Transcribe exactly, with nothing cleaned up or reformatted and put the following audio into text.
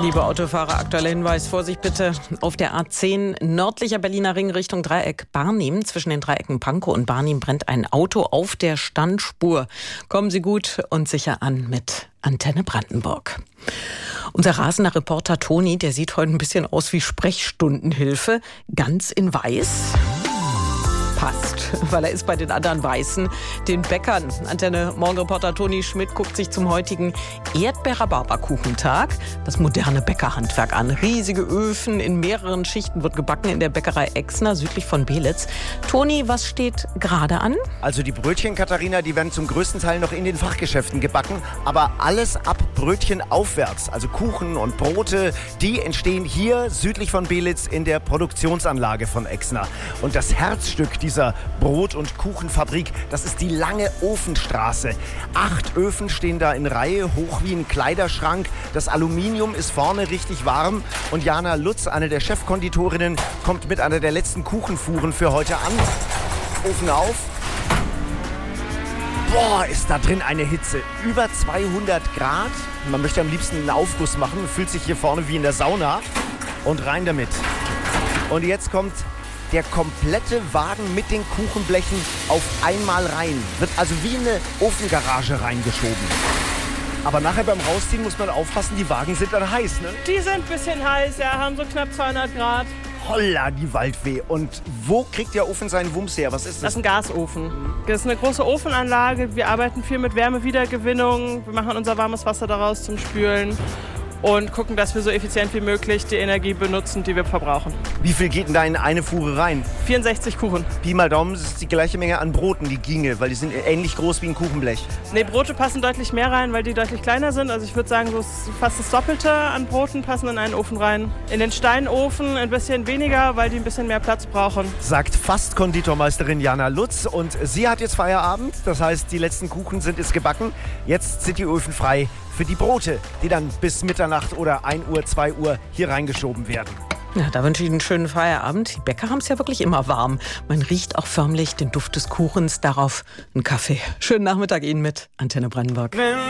Liebe Autofahrer, aktueller Hinweis, Vorsicht bitte auf der A zehn nördlicher Berliner Ring Richtung Dreieck Barnim. Zwischen den Dreiecken Pankow und Barnim brennt ein Auto auf der Standspur. Kommen Sie gut und sicher an mit Antenne Brandenburg. Unser rasender Reporter Toni, der sieht heute ein bisschen aus wie Sprechstundenhilfe, ganz in weiß. Passt, weil er ist bei den anderen Weißen, den Bäckern. Antenne Morgenreporter Toni Schmidt guckt sich zum heutigen Erdbeer-Rhabarberkuchentag das moderne Bäckerhandwerk an. Riesige Öfen in mehreren Schichten wird gebacken in der Bäckerei Exner südlich von Belitz. Toni, was steht gerade an? Also die Brötchen, Katharina, die werden zum größten Teil noch in den Fachgeschäften gebacken, aber alles ab Brötchen aufwärts, also Kuchen und Brote, die entstehen hier südlich von Belitz in der Produktionsanlage von Exner. Und das Herzstück dieser Dieser Brot- und Kuchenfabrik, das ist die lange Ofenstraße. Acht Öfen stehen da in Reihe, hoch wie ein Kleiderschrank. Das Aluminium ist vorne richtig warm. Und Jana Lutz, eine der Chefkonditorinnen, kommt mit einer der letzten Kuchenfuhren für heute an. Ofen auf. Boah, ist da drin eine Hitze. Über zweihundert Grad. Man möchte am liebsten einen Aufguss machen, fühlt sich hier vorne wie in der Sauna. Und rein damit. Und jetzt kommt der komplette Wagen mit den Kuchenblechen auf einmal rein. Wird also wie eine Ofengarage reingeschoben. Aber nachher beim Rausziehen muss man aufpassen, die Wagen sind dann heiß, ne? Die sind ein bisschen heiß, ja, haben so knapp zweihundert Grad. Holla, die Waldfee. Und wo kriegt der Ofen seinen Wumms her? Was ist das? Das ist ein Gasofen. Das ist eine große Ofenanlage. Wir arbeiten viel mit Wärmewiedergewinnung. Wir machen unser warmes Wasser daraus zum Spülen. Und gucken, dass wir so effizient wie möglich die Energie benutzen, die wir verbrauchen. Wie viel geht denn da in eine Fuhre rein? vierundsechzig Kuchen. Pi mal Daumen, das ist die gleiche Menge an Broten, die ginge, weil die sind ähnlich groß wie ein Kuchenblech. Nee, Brote passen deutlich mehr rein, weil die deutlich kleiner sind. Also ich würde sagen, so fast das Doppelte an Broten passen in einen Ofen rein. In den Steinofen ein bisschen weniger, weil die ein bisschen mehr Platz brauchen. Sagt fast Konditormeisterin Jana Lutz. Und sie hat jetzt Feierabend, das heißt, die letzten Kuchen sind jetzt gebacken. Jetzt sind die Öfen frei für die Brote, die dann bis Mitternacht oder ein Uhr, zwei Uhr hier reingeschoben werden. Ja, da wünsche ich einen schönen Feierabend. Die Bäcker haben es ja wirklich immer warm. Man riecht auch förmlich den Duft des Kuchens, darauf einen Kaffee. Schönen Nachmittag Ihnen mit Antenne Brandenburg.